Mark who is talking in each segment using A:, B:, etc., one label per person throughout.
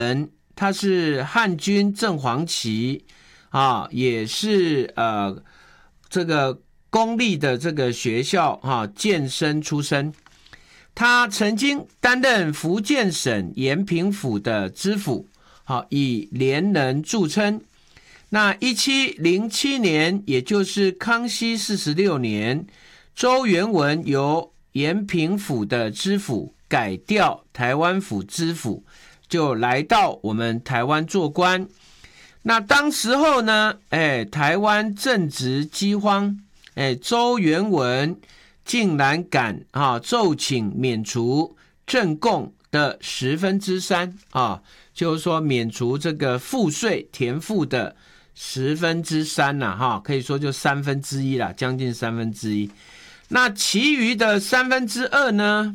A: 他是汉军正黄旗啊，也是这个公立的这个学校健身出身。他曾经担任福建省延平府的知府，以廉能著称。那1707年，也就是康熙46年，周元文由延平府的知府改调台湾府知府，就来到我们台湾做官。那当时候呢，台湾正值饥荒，周元文竟然敢奏请免除正贡的3%就是说免除这个赋税田赋的3%啦，可以说就1/3啦，将近1/3。那其余的2/3呢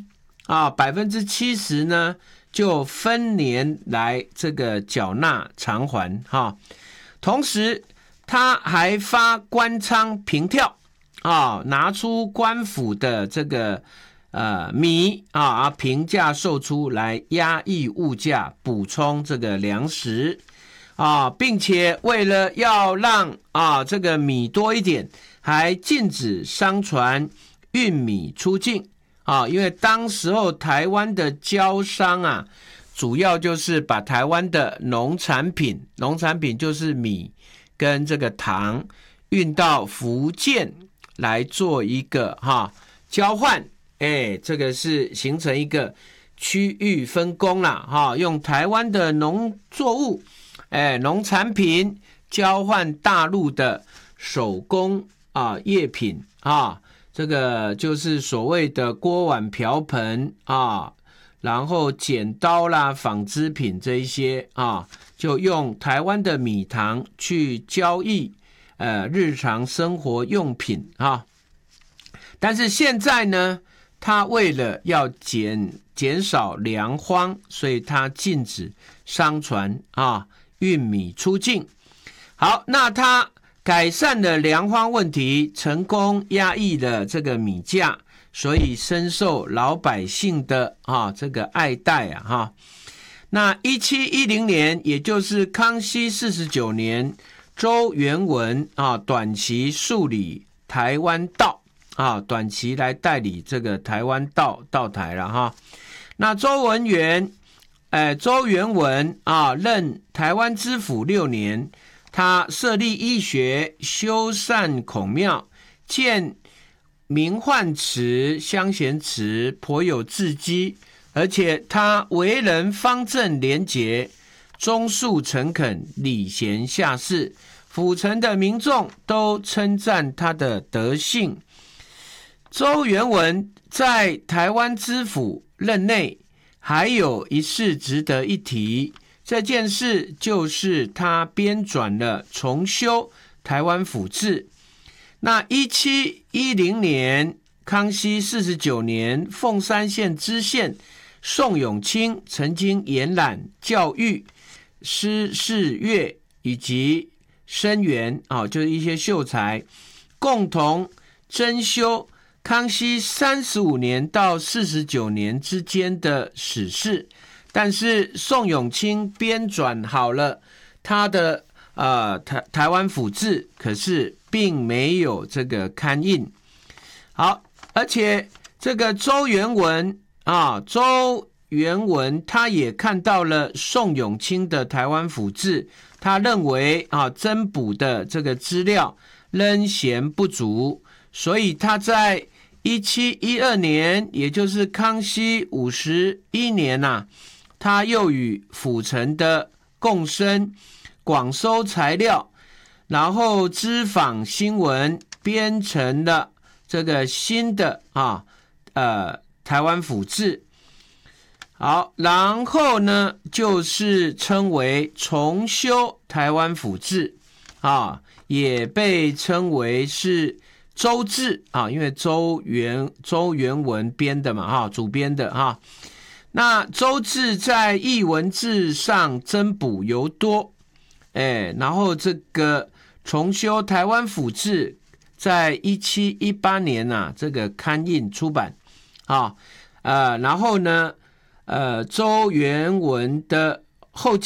A: ，70%呢就分年来这个缴纳偿还同时他还发官仓凭票拿出官府的这个米平价售出来压抑物价，补充这个粮食并且为了要让这个米多一点，还禁止商船运米出境因为当时候台湾的交商主要就是把台湾的农产品就是米跟这个糖运到福建来做一个交换，这个是形成一个区域分工啦用台湾的农作物农产品交换大陆的手工业品这个就是所谓的锅碗瓢盆然后剪刀啦、纺织品这一些就用台湾的米糖去交易日常生活用品但是现在呢，他为了要减少粮荒，所以他禁止商船运米出境。好，那他改善了粮荒问题，成功压抑了这个米价，所以深受老百姓的这个爱戴那1710年，也就是康熙49年，周元文短期署理台湾道短期来代理这个台湾道到台了那周元文任台湾知府6年，他设立医学，修缮孔庙，建名唤祠、乡贤祠，颇有事迹。而且他为人方正廉洁，忠恕诚恳，礼贤下士，府城的民众都称赞他的德性。周元文在台湾知府任内还有一事值得一提，这件事就是他编纂了重修台湾府志。那1710年，康熙49年，凤山县知县宋永清曾经延揽教育、诗事乐以及生源就是一些秀才，共同增修康熙35年到49年之间的史事。但是宋永清编纂好了他的台湾府志，可是并没有这个刊印。好，而且这个周元文他也看到了宋永清的台湾府志，他认为增补的这个资料仍嫌不足，所以他在1712年，也就是康熙51年他又与府城的贡生广收材料，然后知访新闻，编成了这个新的台湾府志。好，然后呢就是称为重修台湾府志也被称为是周志因为周元文编的嘛主编的那周志在译文字上增补尤多然后这个重修台湾府志在1718年这个刊印出版然后呢周元文的后